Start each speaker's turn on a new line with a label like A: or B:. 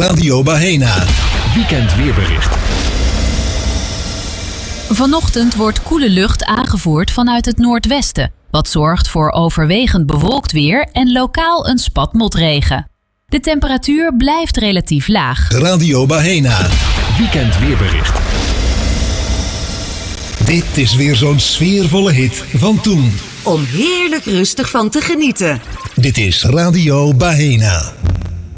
A: Radio Bahena.
B: Weekend weerbericht.
C: Vanochtend wordt koele lucht aangevoerd vanuit het noordwesten, wat zorgt voor overwegend bewolkt weer en lokaal een spat motregen. De temperatuur blijft relatief laag.
A: Radio Bahena.
B: Weekend weerbericht.
A: Dit is weer zo'n sfeervolle hit van toen.
D: Om heerlijk rustig van te genieten.
A: Dit is Radio Bahena.